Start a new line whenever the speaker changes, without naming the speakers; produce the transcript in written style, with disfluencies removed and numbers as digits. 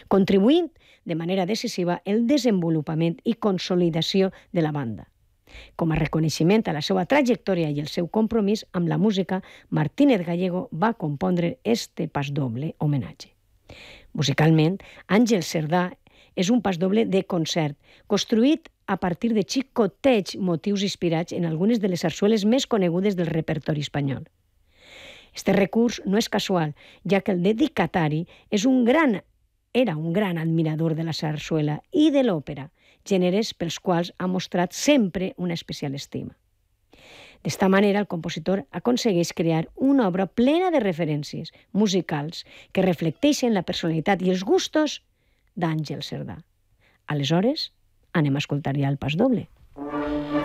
contribuint de manera decisiva el desenvolupament i consolidació de la banda. Com a reconeixement a la seva trajectòria i el seu compromís amb la música, Martínez Gallego va compondre este pasdoble homenatge. Musicalment, Àngel Cerdà és un pasdoble de concert, construït a partir de xicotets motius inspirats en algunes de les sarsueles més conegudes del repertori espanyol. Este recurs no és casual, ja que el dedicatari era un gran admirador de la sarsuela i de l'òpera, gèneres pels quals ha mostrat sempre una especial estima. D'esta manera, el compositor aconsegueix crear una obra plena de referències musicals que reflecteixen la personalitat i els gustos d'Àngel Cerdà. Aleshores, anem a escoltar ja el pasdoble.